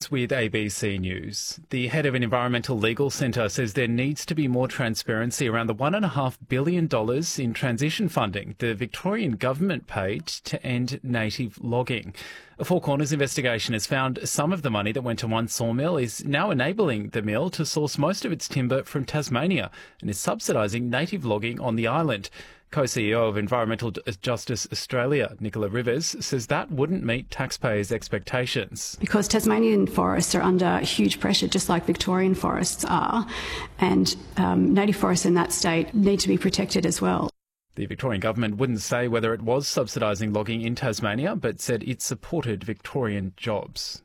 Roberts with ABC News. The head of an environmental legal centre says there needs to be more transparency around the $1.5 billion in transition funding the Victorian government paid to end native logging. A Four Corners investigation has found some of the money that went to one sawmill is now enabling the mill to source most of its timber from Tasmania and is subsidising native logging on the island. Co-CEO of Environmental Justice Australia, Nicola Rivers, says that wouldn't meet taxpayers' expectations. Because Tasmanian forests are under huge pressure, just like Victorian forests are, and native forests in that state need to be protected as well. The Victorian government wouldn't say whether it was subsidising logging in Tasmania, but said it supported Victorian jobs.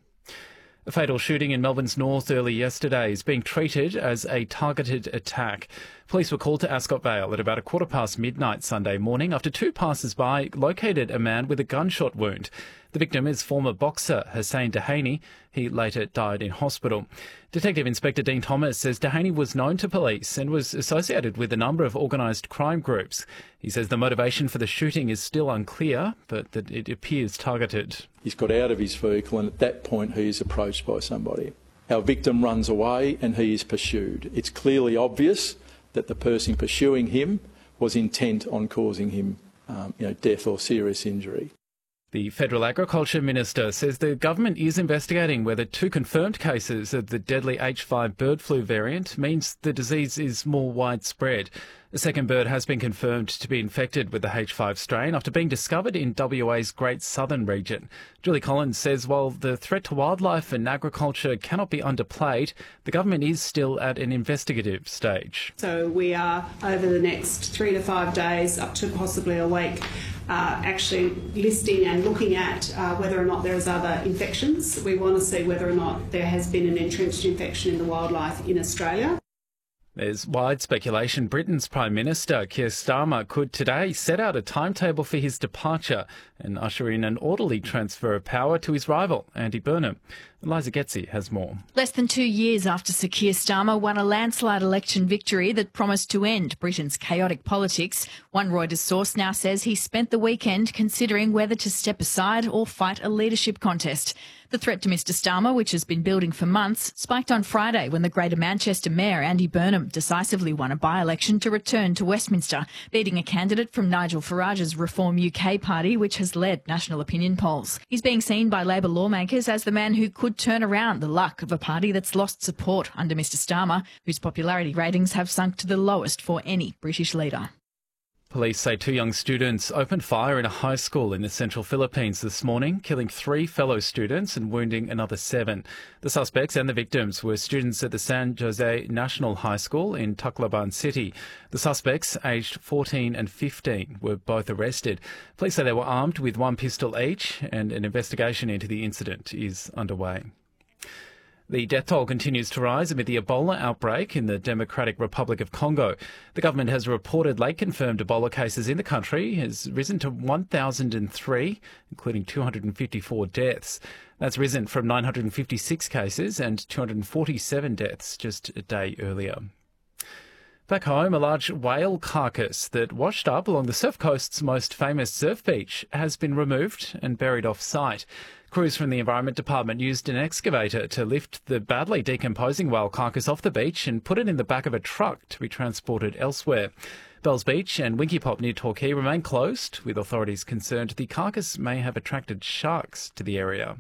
A fatal shooting in Melbourne's north early yesterday is being treated as a targeted attack. Police were called to Ascot Vale at about midnight Sunday morning after two passers-by located a man with a gunshot wound. The victim is former boxer Hussein Dehaney. He later died in hospital. Detective Inspector Dean Thomas says Dehaney was known to police and was associated with a number of organised crime groups. He says the motivation for the shooting is still unclear, but that it appears targeted. He's got out of his vehicle and at that point he is approached by somebody. Our victim runs away and he is pursued. It's clearly obvious that the person pursuing him was intent on causing him death or serious injury. The Federal Agriculture Minister says the government is investigating whether two confirmed cases of the deadly H5 bird flu variant means the disease is more widespread. A second bird has been confirmed to be infected with the H5 strain after being discovered in WA's Great Southern region. Julie Collins says while the threat to wildlife and agriculture cannot be underplayed, the government is still at an investigative stage. So we are, over the next 3 to 5 days, up to possibly a week, actually listing and looking at whether or not there is other infections. We want to see whether or not there has been an entrenched infection in the wildlife in Australia. There's wide speculation Britain's Prime Minister, Keir Starmer, could today set out a timetable for his departure and usher in an orderly transfer of power to his rival, Andy Burnham. Eliza Getzi has more. Less than 2 years after Sir Keir Starmer won a landslide election victory that promised to end Britain's chaotic politics, one Reuters source now says he spent the weekend considering whether to step aside or fight a leadership contest. The threat to Mr Starmer, which has been building for months, spiked on Friday when the Greater Manchester Mayor Andy Burnham decisively won a by-election to return to Westminster, beating a candidate from Nigel Farage's Reform UK party, which has led national opinion polls. He's being seen by Labor lawmakers as the man who could turn around the luck of a party that's lost support under Mr Starmer, whose popularity ratings have sunk to the lowest for any British leader. Police say two young students opened fire in a high school in the central Philippines this morning, killing 3 fellow students and wounding another 7. The suspects and the victims were students at the San Jose National High School in Tacloban City. The suspects, aged 14 and 15, were both arrested. Police say they were armed with 1 pistol each, and an investigation into the incident is underway. The death toll continues to rise amid the Ebola outbreak in the Democratic Republic of Congo. The government has reported late confirmed Ebola cases in the country has risen to 1,003, including 254 deaths. That's risen from 956 cases and 247 deaths just a day earlier. Back home, a large whale carcass that washed up along the Surf Coast's most famous surf beach has been removed and buried off-site. Crews from the Environment Department used an excavator to lift the badly decomposing whale carcass off the beach and put it in the back of a truck to be transported elsewhere. Bells Beach and Winky Pop near Torquay remain closed, with authorities concerned the carcass may have attracted sharks to the area.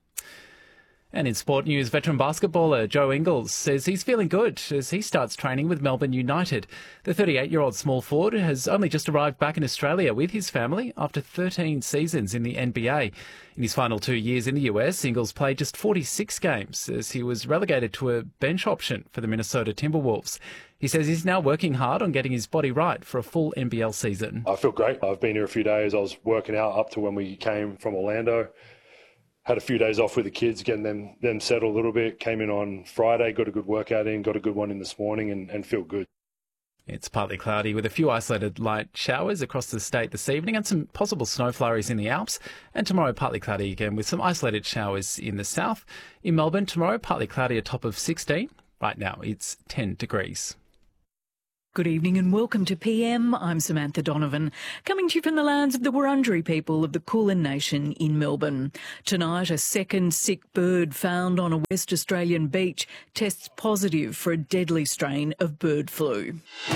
And in sport news, veteran basketballer Joe Ingles says he's feeling good as he starts training with Melbourne United. The 38-year-old small forward has only just arrived back in Australia with his family after 13 seasons in the NBA. In his final 2 years in the US, Ingles played just 46 games as he was relegated to a bench option for the Minnesota Timberwolves. He says he's now working hard on getting his body right for a full NBL season. I feel great. I've been here a few days. I was working out up to when we came from Orlando. Had a few days off with the kids, getting them settled a little bit. Came in on Friday, got a good workout in, got a good one in this morning and feel good. It's partly cloudy with a few isolated light showers across the state this evening and some possible snow flurries in the Alps. And tomorrow, partly cloudy again with some isolated showers in the south. In Melbourne, tomorrow, partly cloudy, a top of 16. Right now, it's 10 degrees. Good evening and welcome to PM. I'm Samantha Donovan, coming to you from the lands of the Wurundjeri people of the Kulin Nation in Melbourne. Tonight, a second sick bird found on a West Australian beach tests positive for a deadly strain of bird flu.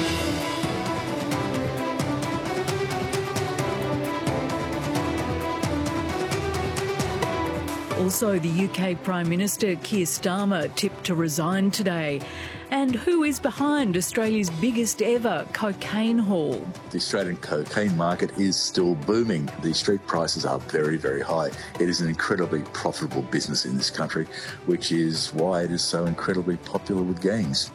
Also, the UK Prime Minister Keir Starmer tipped to resign today. And who is behind Australia's biggest ever cocaine haul? The Australian cocaine market is still booming. The street prices are very, very high. It is an incredibly profitable business in this country, which is why it is so incredibly popular with gangs.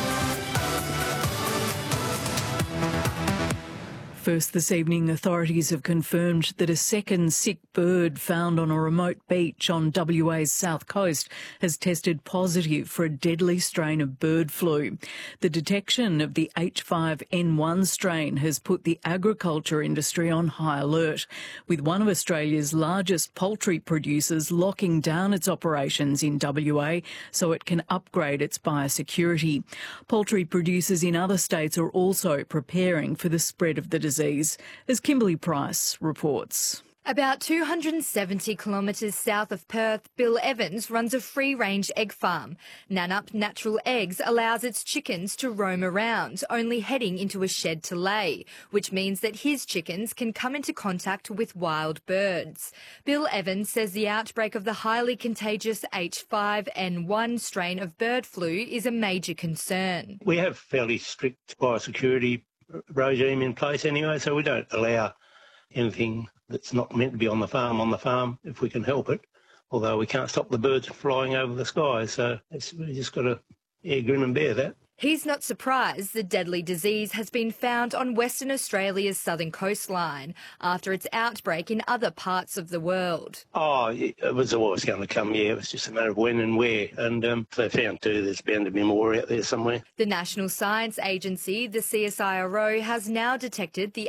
First this evening, authorities have confirmed that a second sick bird found on a remote beach on WA's south coast has tested positive for a deadly strain of bird flu. The detection of the H5N1 strain has put the agriculture industry on high alert, with one of Australia's largest poultry producers locking down its operations in WA so it can upgrade its biosecurity. Poultry producers in other states are also preparing for the spread of the disease, as Kimberly Price reports. About 270 kilometres south of Perth, Bill Evans runs a free-range egg farm. Nannup Natural Eggs allows its chickens to roam around, only heading into a shed to lay, which means that his chickens can come into contact with wild birds. Bill Evans says the outbreak of the highly contagious H5N1 strain of bird flu is a major concern. We have fairly strict biosecurity regime in place anyway, so we don't allow anything that's not meant to be on the farm if we can help it, although we can't stop the birds flying over the sky, so we just got to grin and bear that. He's not surprised the deadly disease has been found on Western Australia's southern coastline after its outbreak in other parts of the world. Oh, it was always going to come, yeah. It was just a matter of when and where. And they found too there's bound to be more out there somewhere. The National Science Agency, the CSIRO, has now detected the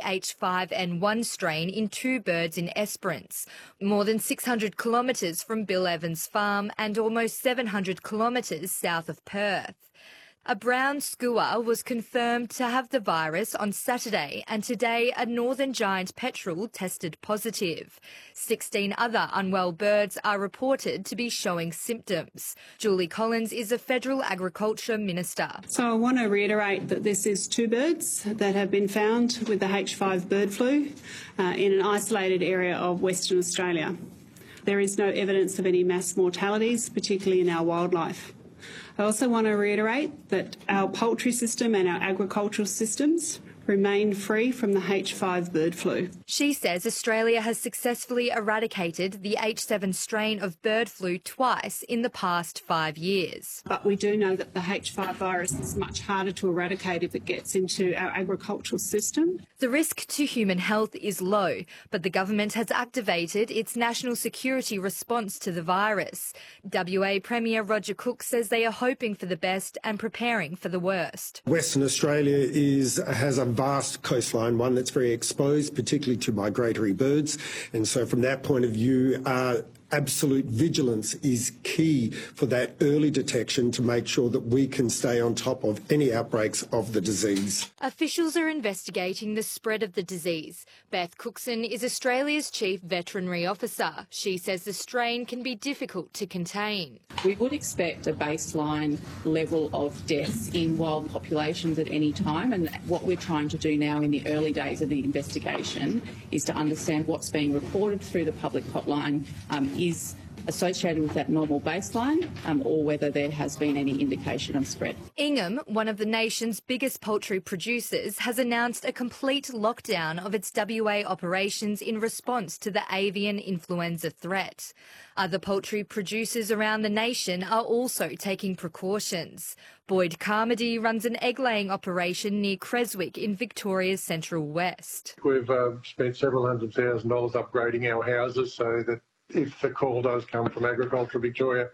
H5N1 strain in 2 birds in Esperance, more than 600 kilometres from Bill Evans' farm and almost 700 kilometres south of Perth. A brown skua was confirmed to have the virus on Saturday, and today a northern giant petrel tested positive. 16 other unwell birds are reported to be showing symptoms. Julie Collins is a Federal Agriculture Minister. So I want to reiterate that this is 2 birds that have been found with the H5 bird flu in an isolated area of Western Australia. There is no evidence of any mass mortalities, particularly in our wildlife. I also want to reiterate that our poultry system and our agricultural systems remain free from the H5 bird flu. She says Australia has successfully eradicated the H7 strain of bird flu twice in the past 5 years. But we do know that the H5 virus is much harder to eradicate if it gets into our agricultural system. The risk to human health is low, but the government has activated its national security response to the virus. WA Premier Roger Cook says they are hoping for the best and preparing for the worst. Western Australia has a vast coastline, one that's very exposed, particularly to migratory birds. And so from that point of view, absolute vigilance is key for that early detection to make sure that we can stay on top of any outbreaks of the disease. Officials are investigating the spread of the disease. Beth Cookson is Australia's Chief Veterinary Officer. She says the strain can be difficult to contain. We would expect a baseline level of deaths in wild populations at any time, and what we're trying to do now in the early days of the investigation is to understand what's being reported through the public hotline is associated with that normal baseline or whether there has been any indication of spread. Ingham, one of the nation's biggest poultry producers, has announced a complete lockdown of its WA operations in response to the avian influenza threat. Other poultry producers around the nation are also taking precautions. Boyd Carmody runs an egg-laying operation near Creswick in Victoria's Central West. We've spent several $100,000 upgrading our houses so that if the call does come from Agriculture Victoria,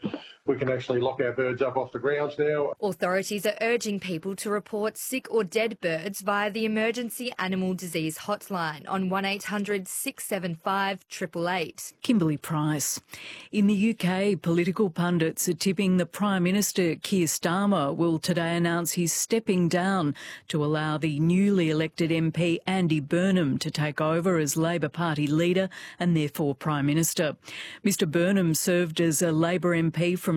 We can actually lock our birds up off the grounds now. Authorities are urging people to report sick or dead birds via the Emergency Animal Disease Hotline on 1800 675 888. Kimberly Price. In the UK, political pundits are tipping that Prime Minister Keir Starmer will today announce he's stepping down to allow the newly elected MP Andy Burnham to take over as Labor Party leader and therefore Prime Minister. Mr Burnham served as a Labor MP from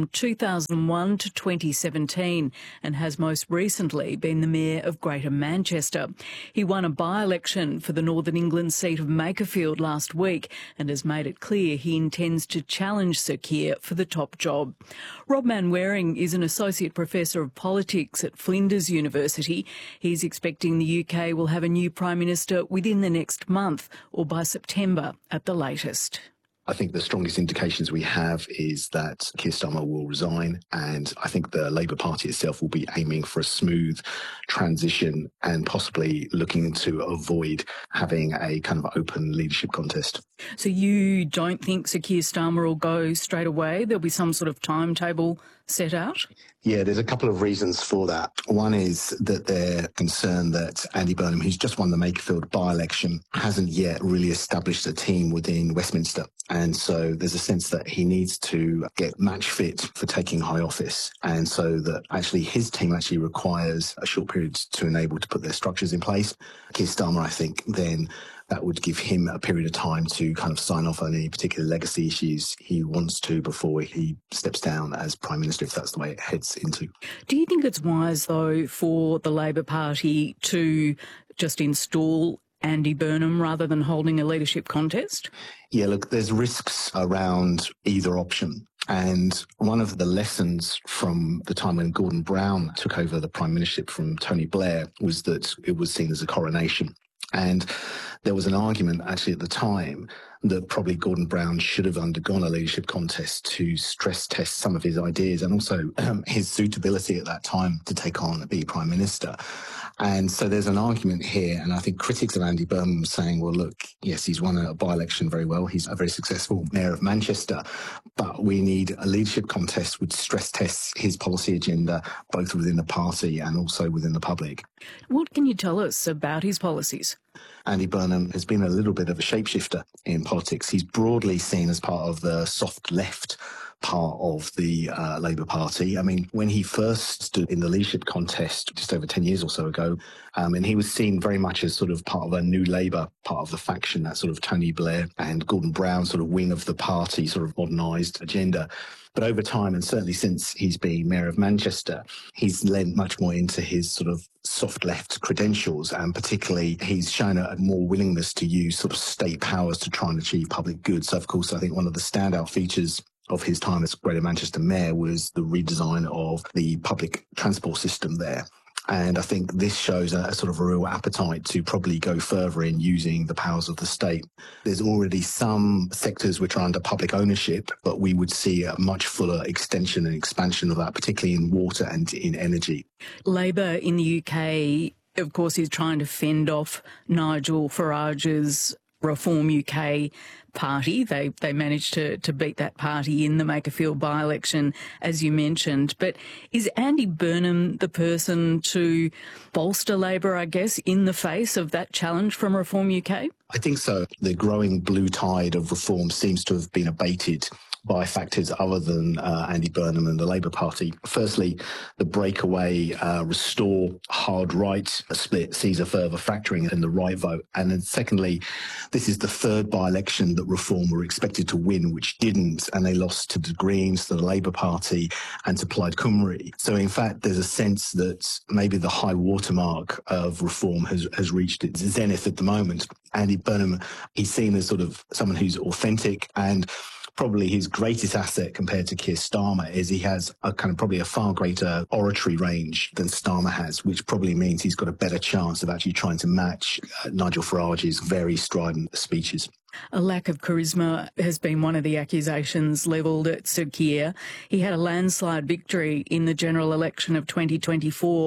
2001 to 2017 and has most recently been the Mayor of Greater Manchester. He won a by-election for the Northern England seat of Makerfield last week and has made it clear he intends to challenge Sir Keir for the top job. Rob Manwaring is an Associate Professor of Politics at Flinders University. He's expecting the UK will have a new Prime Minister within the next month or by September at the latest. I think the strongest indications we have is that Keir Starmer will resign, and I think the Labour Party itself will be aiming for a smooth transition and possibly looking to avoid having a kind of open leadership contest. So you don't think Sir Keir Starmer will go straight away? There'll be some sort of timetable set out? Yeah, there's a couple of reasons for that. One is that they're concerned that Andy Burnham, who's just won the Makerfield by-election, hasn't yet really established a team within Westminster. And so there's a sense that he needs to get match fit for taking high office. And so that actually his team actually requires a short period to enable to put their structures in place. Keir Starmer, I think, then that would give him a period of time to kind of sign off on any particular legacy issues he wants to before he steps down as Prime Minister, if that's the way it heads into. Do you think it's wise, though, for the Labor Party to just install Andy Burnham rather than holding a leadership contest? Yeah, look, there's risks around either option. And one of the lessons from the time when Gordon Brown took over the Prime Ministership from Tony Blair was that it was seen as a coronation. And there was an argument actually at the time that probably Gordon Brown should have undergone a leadership contest to stress test some of his ideas and also his suitability at that time to take on the Prime Minister. And so there's an argument here, and I think critics of Andy Burnham saying, well, look, yes, he's won a by-election very well. He's a very successful Mayor of Manchester, but we need a leadership contest which stress tests his policy agenda, both within the party and also within the public. What can you tell us about his policies? Andy Burnham has been a little bit of a shapeshifter in politics. He's broadly seen as part of the soft left part of the Labour Party. I mean, when he first stood in the leadership contest just over 10 years or so ago, and he was seen very much as sort of part of a new Labour, part of the faction, that sort of Tony Blair and Gordon Brown sort of wing of the party, sort of modernised agenda. But over time, and certainly since he's been Mayor of Manchester, he's lent much more into his sort of soft left credentials, and particularly he's shown a more willingness to use sort of state powers to try and achieve public good. So, of course, I think one of the standout features of his time as Greater Manchester Mayor was the redesign of the public transport system there. And I think this shows a sort of a real appetite to probably go further in using the powers of the state. There's already some sectors which are under public ownership, but we would see a much fuller extension and expansion of that, particularly in water and in energy. Labor in the UK, of course, is trying to fend off Nigel Farage's Reform UK party. They managed to beat that party in the Makerfield by-election, as you mentioned. But is Andy Burnham the person to bolster Labor, I guess, in the face of that challenge from Reform UK? I think so. The growing blue tide of reform seems to have been abated by factors other than Andy Burnham and the Labour Party. Firstly, the breakaway Restore hard right split sees a further fracturing in the right vote. And then secondly, this is the third by-election that Reform were expected to win, which didn't, and they lost to the Greens, to the Labour Party and to Plaid Cymru. So in fact, there's a sense that maybe the high watermark of Reform has reached its zenith at the moment. Andy Burnham, he's seen as sort of someone who's authentic, and probably his greatest asset compared to Keir Starmer is he has a kind of probably a far greater oratory range than Starmer has, which probably means he's got a better chance of actually trying to match Nigel Farage's very strident speeches. A lack of charisma has been one of the accusations levelled at Sir Keir. He had a landslide victory in the general election of 2024.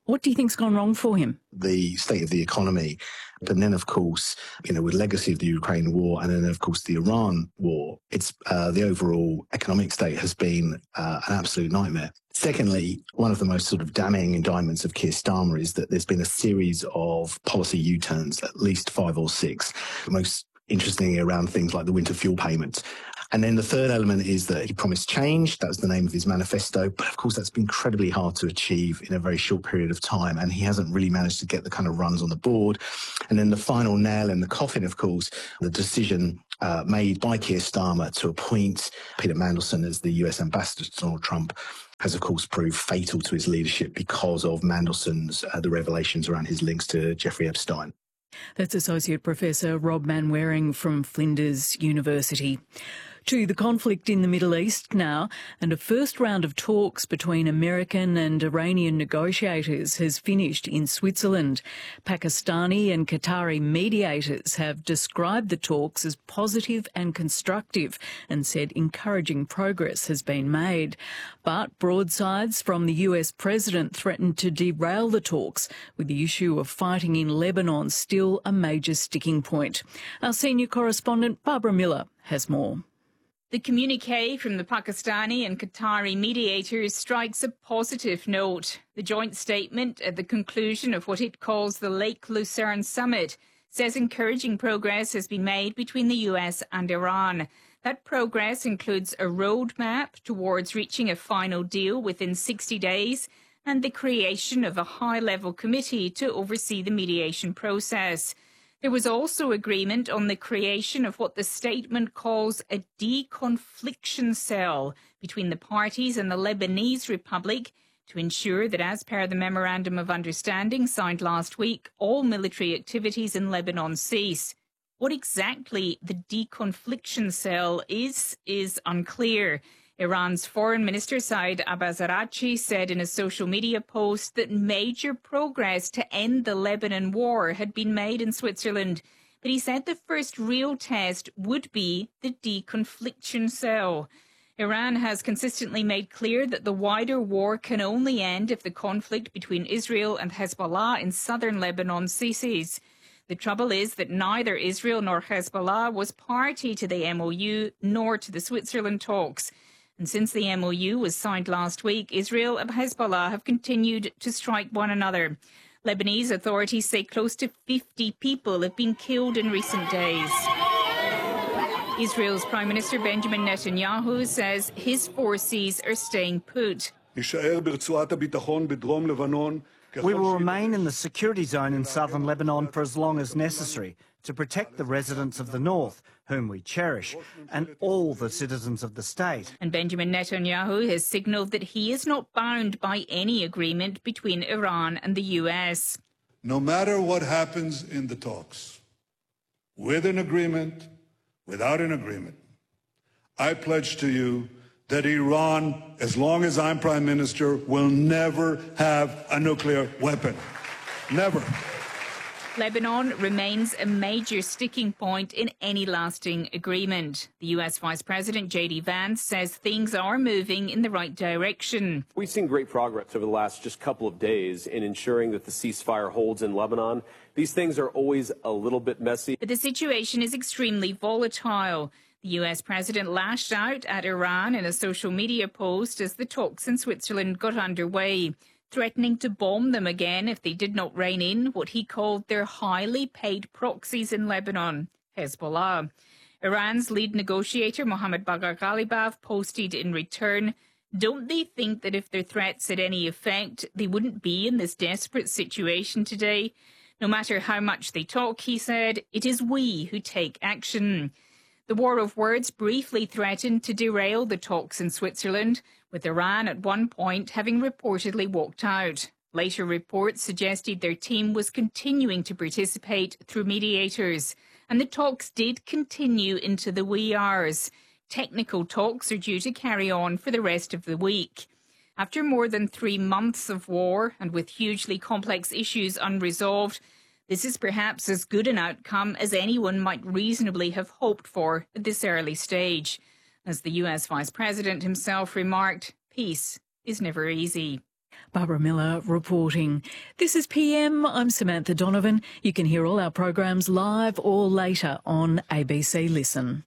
What do you think's gone wrong for him? The state of the economy, but then, of course, with legacy of the Ukraine war and then, of course, the Iran war, it's the overall economic state has been an absolute nightmare. Secondly, one of the most sort of damning indictments of Keir Starmer is that there's been a series of policy U-turns, at least 5 or 6, most interestingly around things like the winter fuel payments. And then the third element is that he promised change. That was the name of his manifesto. But of course, that's been incredibly hard to achieve in a very short period of time. And he hasn't really managed to get the kind of runs on the board. And then the final nail in the coffin, of course, the decision made by Keir Starmer to appoint Peter Mandelson as the US ambassador to Donald Trump has, of course, proved fatal to his leadership because of Mandelson's, the revelations around his links to Jeffrey Epstein. That's Associate Professor Rob Manwaring from Flinders University. To the conflict in the Middle East now, and a first round of talks between American and Iranian negotiators has finished in Switzerland. Pakistani and Qatari mediators have described the talks as positive and constructive and said encouraging progress has been made. But broadsides from the US president threatened to derail the talks, with the issue of fighting in Lebanon still a major sticking point. Our senior correspondent Barbara Miller has more. The communiqué from the Pakistani and Qatari mediators strikes a positive note. The joint statement at the conclusion of what it calls the Lake Lucerne summit says encouraging progress has been made between the US and Iran. That progress includes a roadmap towards reaching a final deal within 60 days and the creation of a high-level committee to oversee the mediation process. There was also agreement on the creation of what the statement calls a deconfliction cell between the parties and the Lebanese Republic to ensure that, as per the Memorandum of Understanding signed last week, all military activities in Lebanon cease. What exactly the deconfliction cell is unclear. Iran's Foreign Minister Saeed Abbas-Araghchi said in a social media post that major progress to end the Lebanon war had been made in Switzerland, but he said the first real test would be the deconfliction cell. Iran has consistently made clear that the wider war can only end if the conflict between Israel and Hezbollah in southern Lebanon ceases. The trouble is that neither Israel nor Hezbollah was party to the MOU nor to the Switzerland talks. And since the MOU was signed last week, Israel and Hezbollah have continued to strike one another. Lebanese authorities say close to 50 people have been killed in recent days. Israel's Prime Minister Benjamin Netanyahu says his forces are staying put. We will remain in the security zone in southern Lebanon for as long as necessary to protect the residents of the north, whom we cherish, and all the citizens of the state. And Benjamin Netanyahu has signalled that he is not bound by any agreement between Iran and the US. No matter what happens in the talks, with an agreement, without an agreement, I pledge to you that Iran, as long as I'm Prime Minister, will never have a nuclear weapon. Never. Lebanon remains a major sticking point in any lasting agreement. The US Vice President J.D. Vance says things are moving in the right direction. We've seen great progress over the last just couple of days in ensuring that the ceasefire holds in Lebanon. These things are always a little bit messy. But the situation is extremely volatile. The US president lashed out at Iran in a social media post as the talks in Switzerland got underway, threatening to bomb them again if they did not rein in what he called their highly paid proxies in Lebanon, Hezbollah. Iran's lead negotiator, Mohammad Bagher Ghalibaf, posted in return, "Don't they think that if their threats had any effect, they wouldn't be in this desperate situation today? No matter how much they talk," he said, "it is we who take action." The war of words briefly threatened to derail the talks in Switzerland, with Iran at one point having reportedly walked out. Later reports suggested their team was continuing to participate through mediators, and the talks did continue into the wee hours. Technical talks are due to carry on for the rest of the week. After more than 3 months of war and with hugely complex issues unresolved, this is perhaps as good an outcome as anyone might reasonably have hoped for at this early stage. As the US Vice President himself remarked, peace is never easy. Barbara Miller reporting. This is PM. I'm Samantha Donovan. You can hear all our programs live or later on ABC Listen.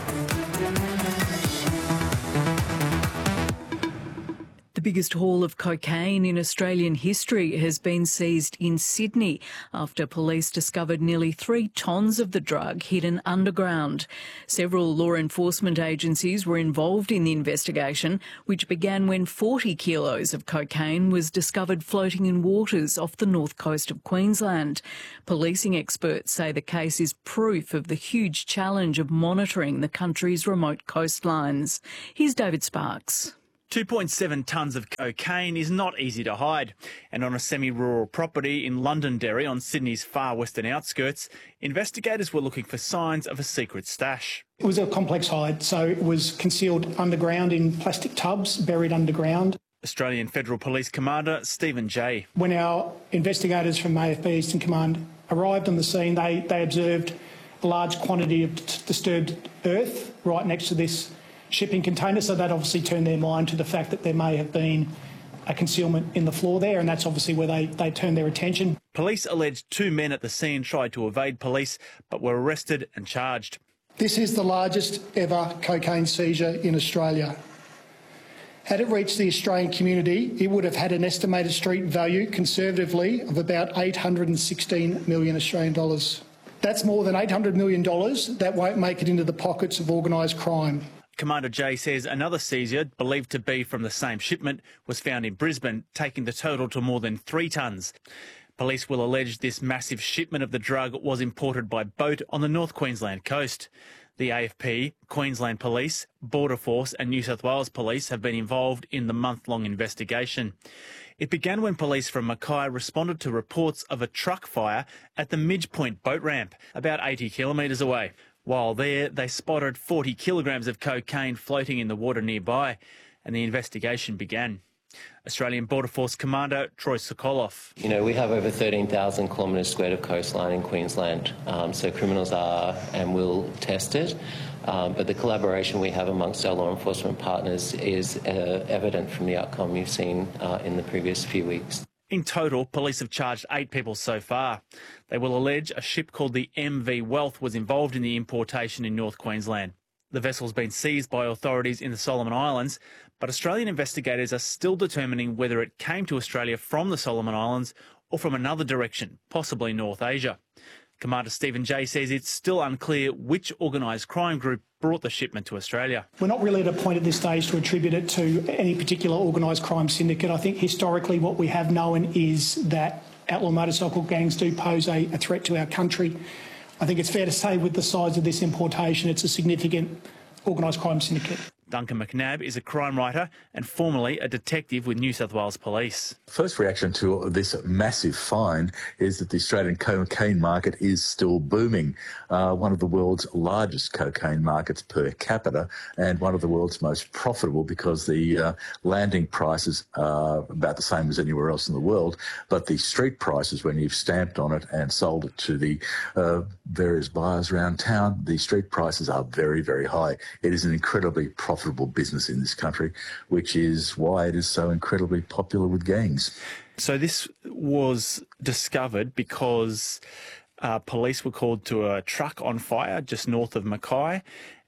The biggest haul of cocaine in Australian history has been seized in Sydney after police discovered nearly 3 tonnes of the drug hidden underground. Several law enforcement agencies were involved in the investigation, which began when 40 kilos of cocaine was discovered floating in waters off the north coast of Queensland. Policing experts say the case is proof of the huge challenge of monitoring the country's remote coastlines. Here's David Sparks. 2.7 tonnes of cocaine is not easy to hide, and on a semi-rural property in Londonderry on Sydney's far western outskirts, investigators were looking for signs of a secret stash. It was a complex hide, so it was concealed underground in plastic tubs, buried underground. Australian Federal Police Commander Stephen Jay. When our investigators from AFB Eastern Command arrived on the scene, they observed a large quantity of disturbed earth right next to this shipping container, so that obviously turned their mind to the fact that there may have been a concealment in the floor there, and that's obviously where they turned their attention. Police alleged 2 men at the scene tried to evade police but were arrested and charged. This is the largest ever cocaine seizure in Australia. Had it reached the Australian community, it would have had an estimated street value, conservatively, of about 816 million Australian dollars. That's more than $800 million that won't make it into the pockets of organised crime. Commander Jay says another seizure, believed to be from the same shipment, was found in Brisbane, taking the total to more than 3 tonnes. Police will allege this massive shipment of the drug was imported by boat on the North Queensland coast. The AFP, Queensland Police, Border Force and New South Wales Police have been involved in the month-long investigation. It began when police from Mackay responded to reports of a truck fire at the Midge Point boat ramp, about 80 kilometres away. While there, they spotted 40 kilograms of cocaine floating in the water nearby, and the investigation began. Australian Border Force Commander Troy Sokoloff. You know, we have over 13,000 kilometres squared of coastline in Queensland, so criminals are and will test it. But the collaboration we have amongst our law enforcement partners is evident from the outcome you've seen in the previous few weeks. In total, police have charged 8 people so far. They will allege a ship called the MV Wealth was involved in the importation in North Queensland. The vessel's been seized by authorities in the Solomon Islands, but Australian investigators are still determining whether it came to Australia from the Solomon Islands or from another direction, possibly North Asia. Commander Stephen Jay says it's still unclear which organised crime group brought the shipment to Australia. We're not really at a point at this stage to attribute it to any particular organised crime syndicate. I think historically what we have known is that outlaw motorcycle gangs do pose a threat to our country. I think it's fair to say with the size of this importation, it's a significant organised crime syndicate. Duncan McNabb is a crime writer and formerly a detective with New South Wales Police. First reaction to this massive find is that the Australian cocaine market is still booming. One of the world's largest cocaine markets per capita and one of the world's most profitable because the landing prices are about the same as anywhere else in the world, but the street prices, when you've stamped on it and sold it to the various buyers around town, the street prices are very, very high. It is an incredibly profitable business in this country, which is why it is so incredibly popular with gangs. So this was discovered because police were called to a truck on fire just north of Mackay,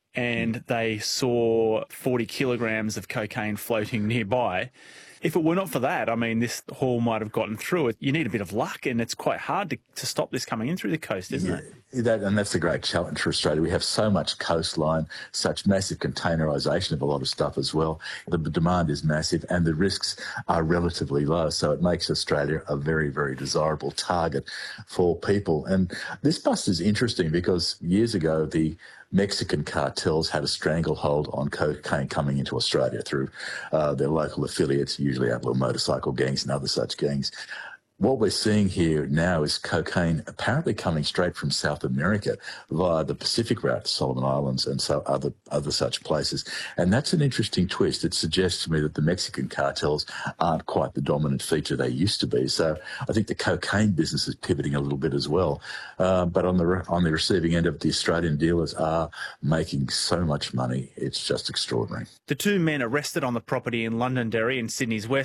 and they saw 40 kilograms of cocaine floating nearby. If it were not for that, I mean, this haul might have gotten through it. You need a bit of luck, and it's quite hard to stop this coming in through the coast, isn't it? And that's the great challenge for Australia. We have so much coastline, such massive containerisation of a lot of stuff as well. The demand is massive and the risks are relatively low. So it makes Australia a very, very desirable target for people. And this bust is interesting because years ago, the Mexican cartels had a stranglehold on cocaine coming into Australia through their local affiliates, usually outlaw motorcycle gangs and other such gangs. What we're seeing here now is cocaine apparently coming straight from South America via the Pacific route to Solomon Islands and so other such places. And that's an interesting twist. It suggests to me that the Mexican cartels aren't quite the dominant feature they used to be. So I think the cocaine business is pivoting a little bit as well. But on the receiving end of it, the Australian dealers are making so much money. It's just extraordinary. The 2 men arrested on the property in Londonderry in Sydney's west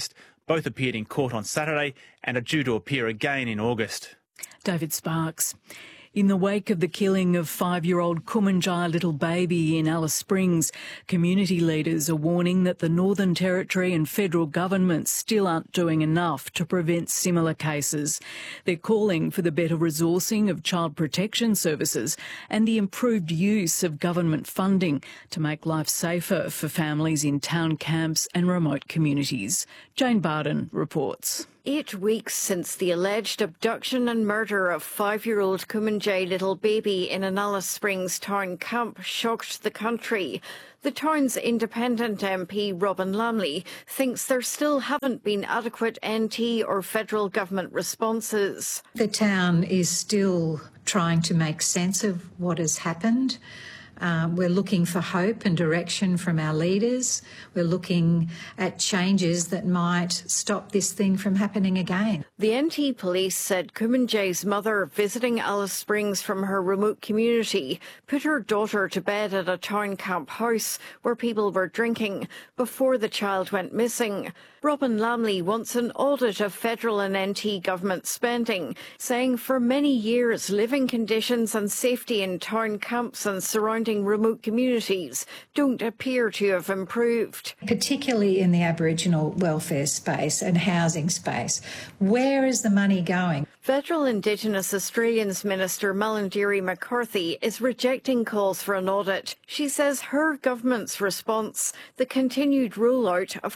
Both appeared in court on Saturday and are due to appear again in August. David Sparks. In the wake of the killing of 5-year-old Kumanjai little baby in Alice Springs, community leaders are warning that the Northern Territory and federal governments still aren't doing enough to prevent similar cases. They're calling for the better resourcing of child protection services and the improved use of government funding to make life safer for families in town camps and remote communities. Jane Barden reports. 8 weeks since the alleged abduction and murder of 5-year-old Kumanjai little baby in an Alice Springs town camp shocked the country. The town's independent MP, Robin Lamley, thinks there still haven't been adequate NT or federal government responses. The town is still trying to make sense of what has happened. We're looking for hope and direction from our leaders. We're looking at changes that might stop this thing from happening again. The NT police said Kumanjai's mother, visiting Alice Springs from her remote community, put her daughter to bed at a town camp house where people were drinking before the child went missing. Robin Lamley wants an audit of federal and NT government spending, saying for many years living conditions and safety in town camps and surrounding remote communities don't appear to have improved. Particularly in the Aboriginal welfare space and housing space. Where is the money going? Federal Indigenous Australians Minister Malarndirri McCarthy is rejecting calls for an audit. She says her government's response, the continued rollout of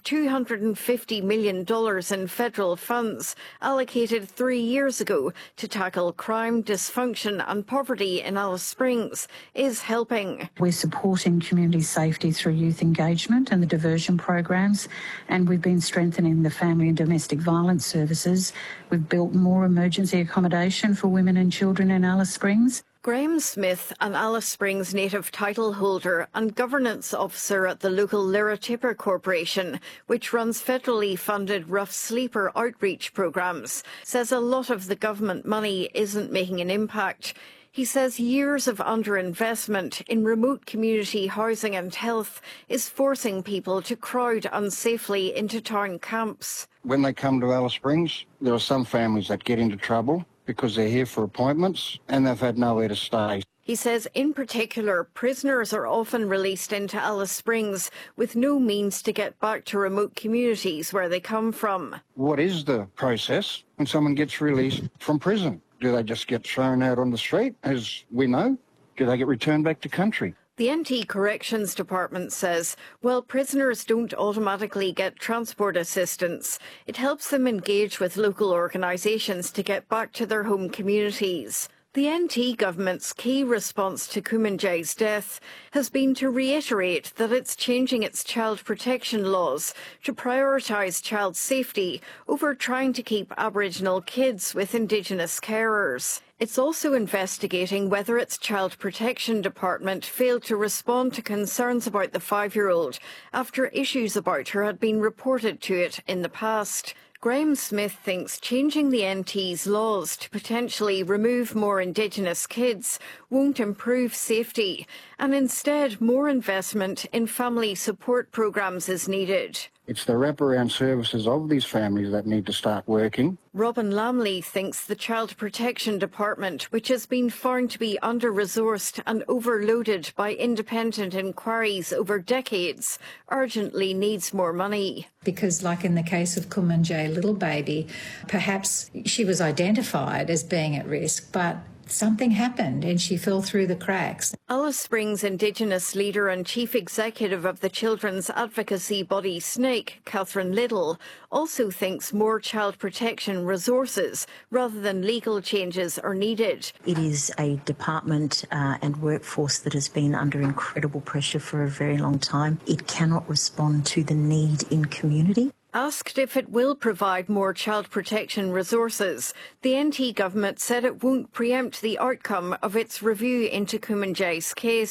$250 million in federal funds allocated 3 years ago to tackle crime, dysfunction and poverty in Alice Springs, is helping. We're supporting community safety through youth engagement and the diversion programs, and we've been strengthening the family and domestic violence services. We've built more emergency accommodation for women and children in Alice Springs. Graham Smith, an Alice Springs native title holder and governance officer at the local Lirratipper Corporation, which runs federally funded rough sleeper outreach programs, says a lot of the government money isn't making an impact. He says years of underinvestment in remote community housing and health is forcing people to crowd unsafely into town camps. When they come to Alice Springs, there are some families that get into trouble because they're here for appointments and they've had nowhere to stay. He says in particular, prisoners are often released into Alice Springs with no means to get back to remote communities where they come from. What is the process when someone gets released from prison? Do they just get thrown out on the street, as we know? Do they get returned back to country? The NT Corrections Department says, while prisoners don't automatically get transport assistance, it helps them engage with local organisations to get back to their home communities. The NT government's key response to Kumanjai's death has been to reiterate that it's changing its child protection laws to prioritise child safety over trying to keep Aboriginal kids with Indigenous carers. It's also investigating whether its Child Protection Department failed to respond to concerns about the 5-year-old after issues about her had been reported to it in the past. Graham Smith thinks changing the NT's laws to potentially remove more Indigenous kids won't improve safety, and instead more investment in family support programs is needed. It's the wraparound services of these families that need to start working. Robin Lamley thinks the Child Protection Department, which has been found to be under-resourced and overloaded by independent inquiries over decades, urgently needs more money. Because like in the case of Kumanjai little baby, perhaps she was identified as being at risk, but something happened and she fell through the cracks. Alice Springs Indigenous leader and chief executive of the children's advocacy body SNAKE, Catherine Little, also thinks more child protection resources rather than legal changes are needed. It is a department and workforce that has been under incredible pressure for a very long time. It cannot respond to the need in community. Asked if it will provide more child protection resources, the NT government said it won't preempt the outcome of its review into Kumanjai's case.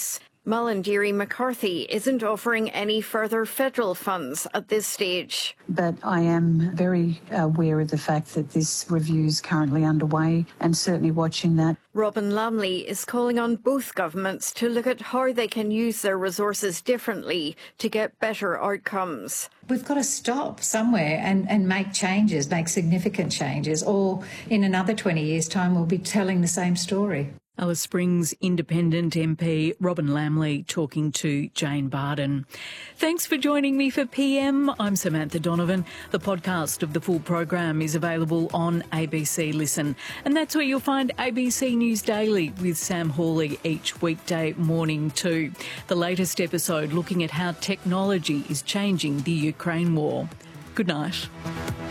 Malandiri McCarthy isn't offering any further federal funds at this stage. But I am very aware of the fact that this review is currently underway and certainly watching that. Robin Lamley is calling on both governments to look at how they can use their resources differently to get better outcomes. We've got to stop somewhere and make changes, make significant changes, or in another 20 years' time we'll be telling the same story. Alice Springs Independent MP Robin Lamley talking to Jane Barden. Thanks for joining me for PM. I'm Samantha Donovan. The podcast of the full program is available on ABC Listen. And that's where you'll find ABC News Daily with Sam Hawley each weekday morning too. The latest episode looking at how technology is changing the Ukraine war. Good night.